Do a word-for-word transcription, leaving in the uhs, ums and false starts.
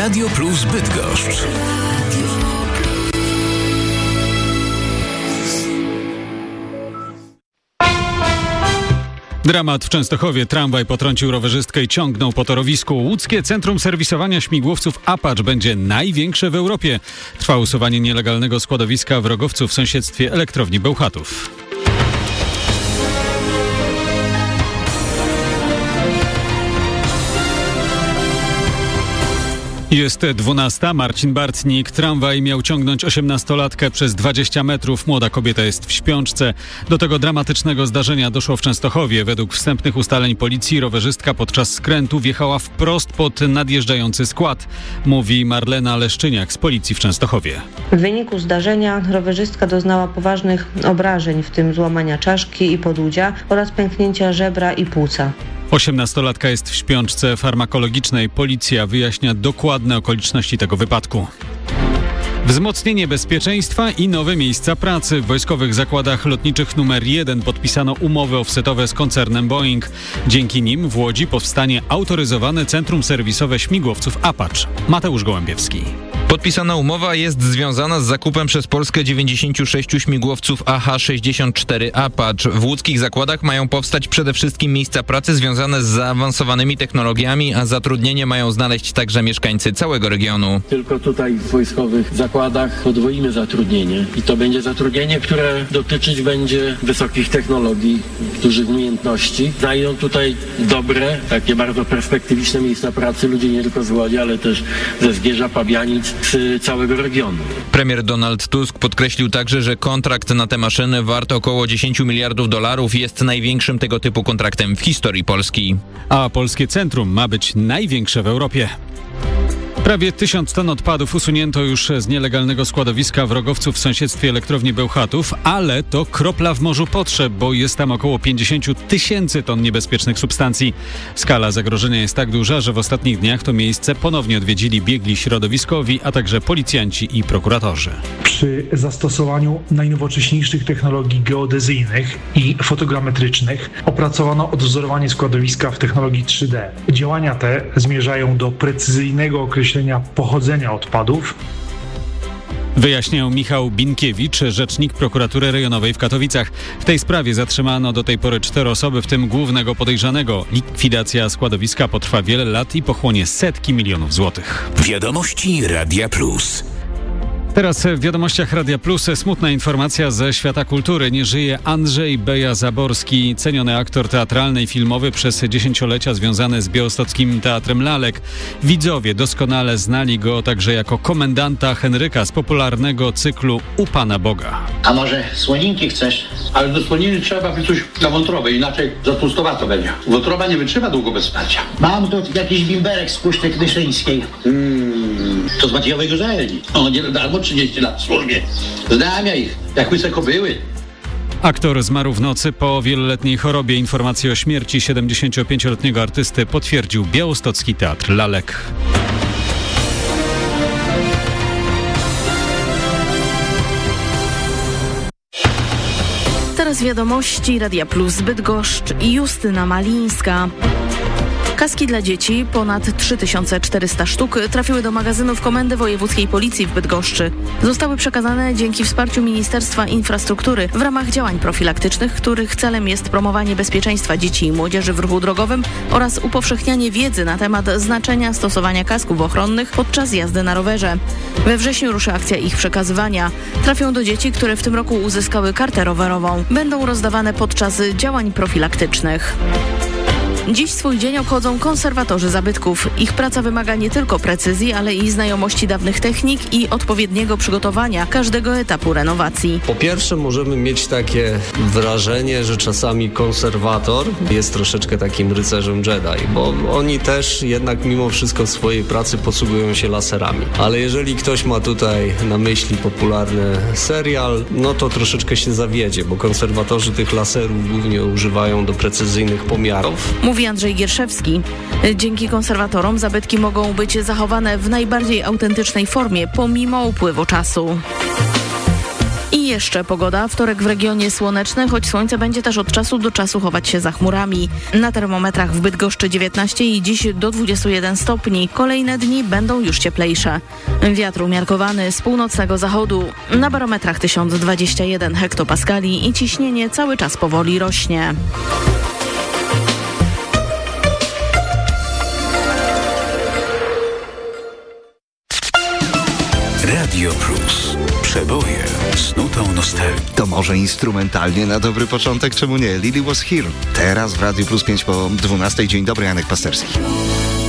Radio Plus Bydgoszcz. Dramat w Częstochowie. Tramwaj potrącił rowerzystkę i ciągnął po torowisku. Łódzkie Centrum Serwisowania Śmigłowców Apache będzie największe w Europie. Trwa usuwanie nielegalnego składowiska w Rogowcu w sąsiedztwie elektrowni Bełchatów. Jest dwunasta. Marcin Bartnik. Tramwaj miał ciągnąć osiemnastolatkę przez dwadzieścia metrów. Młoda kobieta jest w śpiączce. Do tego dramatycznego zdarzenia doszło w Częstochowie. Według wstępnych ustaleń policji rowerzystka podczas skrętu wjechała wprost pod nadjeżdżający skład, mówi Marlena Leszczyniak z policji w Częstochowie. W wyniku zdarzenia rowerzystka doznała poważnych obrażeń, w tym złamania czaszki i podudzia oraz pęknięcia żebra i płuca. Osiemnastolatka jest w śpiączce farmakologicznej. Policja wyjaśnia dokładne okoliczności tego wypadku. Wzmocnienie bezpieczeństwa i nowe miejsca pracy. W wojskowych zakładach lotniczych numer jeden podpisano umowy offsetowe z koncernem Boeing. Dzięki nim w Łodzi powstanie autoryzowane centrum serwisowe śmigłowców Apache. Mateusz Gołębiewski. Podpisana umowa jest związana z zakupem przez Polskę dziewięćdziesięciu sześciu śmigłowców A H sześćdziesiąt cztery Apache. W łódzkich zakładach mają powstać przede wszystkim miejsca pracy związane z zaawansowanymi technologiami, a zatrudnienie mają znaleźć także mieszkańcy całego regionu. Tylko tutaj w wojskowych zakładach podwoimy zatrudnienie i to będzie zatrudnienie, które dotyczyć będzie wysokich technologii, dużych umiejętności. Znajdą tutaj dobre, takie bardzo perspektywiczne miejsca pracy ludzie nie tylko z Łodzi, ale też ze Zgierza, Pabianic, z całego regionu. Premier Donald Tusk podkreślił także, że kontrakt na te maszyny wart około dziesięć miliardów dolarów jest największym tego typu kontraktem w historii Polski. A polskie centrum ma być największe w Europie. Prawie tysiąc ton odpadów usunięto już z nielegalnego składowiska w Rogowcu w sąsiedztwie elektrowni Bełchatów, ale to kropla w morzu potrzeb, bo jest tam około pięćdziesiąt tysięcy ton niebezpiecznych substancji. Skala zagrożenia jest tak duża, że w ostatnich dniach to miejsce ponownie odwiedzili biegli środowiskowi, a także policjanci i prokuratorzy. Przy zastosowaniu najnowocześniejszych technologii geodezyjnych i fotogrametrycznych opracowano odwzorowanie składowiska w technologii trzy D. Działania te zmierzają do precyzyjnego określenia pochodzenia odpadów. Wyjaśniał Michał Binkiewicz, rzecznik prokuratury rejonowej w Katowicach. W tej sprawie zatrzymano do tej pory cztery osoby, w tym głównego podejrzanego. Likwidacja składowiska potrwa wiele lat i pochłonie setki milionów złotych. Wiadomości Radia Plus. Teraz w Wiadomościach Radia Plus smutna informacja ze świata kultury. Nie żyje Andrzej Beja-Zaborski, ceniony aktor teatralny i filmowy, przez dziesięciolecia związany z białostockim Teatrem Lalek. Widzowie doskonale znali go także jako komendanta Henryka z popularnego cyklu U Pana Boga. A może słoninki chcesz? Ale do słoniny trzeba by coś na wątrobę, inaczej zatłustowato będzie. Wątroba nie wytrzyma długo bez starcia. Mam tu jakiś bimberek z Puszczy Knyszyńskiej. Hmm, to z Maciejowej Gorzelni. O, nie darmo trzydzieści lat w służbie. Znam ja ich, jak łyse kobyły. Aktor zmarł w nocy po wieloletniej chorobie. Informację o śmierci siedemdziesięciopięcioletniego artysty potwierdził Białostocki Teatr Lalek. Teraz wiadomości Radia Plus Bydgoszcz i Justyna Malińska. Kaski dla dzieci, ponad trzy tysiące czterysta sztuk, trafiły do magazynów Komendy Wojewódzkiej Policji w Bydgoszczy. Zostały przekazane dzięki wsparciu Ministerstwa Infrastruktury w ramach działań profilaktycznych, których celem jest promowanie bezpieczeństwa dzieci i młodzieży w ruchu drogowym oraz upowszechnianie wiedzy na temat znaczenia stosowania kasków ochronnych podczas jazdy na rowerze. We wrześniu ruszy akcja ich przekazywania. Trafią do dzieci, które w tym roku uzyskały kartę rowerową. Będą rozdawane podczas działań profilaktycznych. Dziś swój dzień obchodzą konserwatorzy zabytków. Ich praca wymaga nie tylko precyzji, ale i znajomości dawnych technik i odpowiedniego przygotowania każdego etapu renowacji. Po pierwsze, możemy mieć takie wrażenie, że czasami konserwator jest troszeczkę takim rycerzem Jedi, bo oni też jednak mimo wszystko w swojej pracy posługują się laserami. Ale jeżeli ktoś ma tutaj na myśli popularny serial, no to troszeczkę się zawiedzie, bo konserwatorzy tych laserów głównie używają do precyzyjnych pomiarów. Mówi Andrzej Gierszewski. Dzięki konserwatorom zabytki mogą być zachowane w najbardziej autentycznej formie, pomimo upływu czasu. I jeszcze pogoda. Wtorek w regionie słoneczny, choć słońce będzie też od czasu do czasu chować się za chmurami. Na termometrach w Bydgoszczy dziewiętnaście i dziś do dwudziestu jeden stopni. Kolejne dni będą już cieplejsze. Wiatr umiarkowany z północnego zachodu. Na barometrach tysiąc dwadzieścia jeden hektopaskali i ciśnienie cały czas powoli rośnie. Radio Plus. Przeboje z nutą nostalgii. To może instrumentalnie na dobry początek, czemu nie? Lily Was Here. Teraz w Radiu Plus pięć po dwunastej. Dzień dobry, Janek Pasterski.